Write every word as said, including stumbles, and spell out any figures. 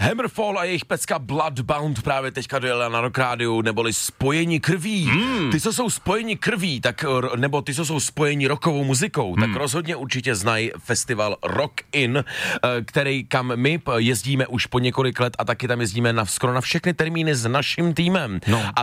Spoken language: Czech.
Hammerfall a jejich pecka Bloodbound právě teďka dojela na Rock Rádiu, neboli Spojení krví. Mm. Ty, co jsou spojení krví, tak, nebo ty, co jsou spojení rockovou muzikou, mm. tak rozhodně určitě znají festival Rock In, který kam my jezdíme už po několik let a taky tam jezdíme na, skoro na všechny termíny s naším týmem. No. A